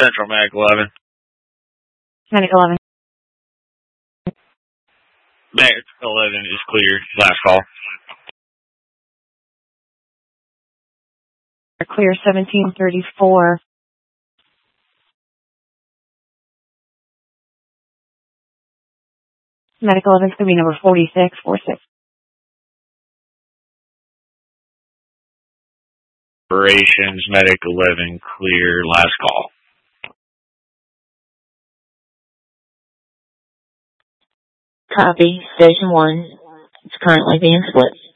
Central Medic 11. Medic 11. Medic 11 is clear. Last call. Clear 1734. Medic 11 is going to be number 4646. Operations Medic 11 clear. Last call. Copy. Station 1. It's currently being split.